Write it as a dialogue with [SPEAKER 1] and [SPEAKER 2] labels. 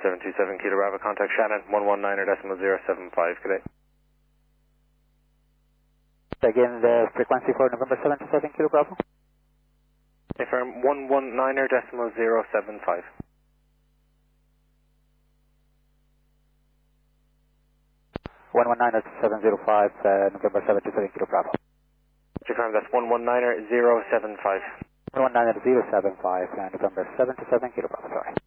[SPEAKER 1] 727 Kilo Bravo, contact Shannon, 119.075, good day.
[SPEAKER 2] Again, the frequency for November 77 Kilo Bravo?
[SPEAKER 1] Confirm 119.075.
[SPEAKER 2] 119.705, November 77 Kilo Bravo.
[SPEAKER 1] Confirm that's 119.075.
[SPEAKER 2] 119.075, November 77 Kilo Bravo, sorry.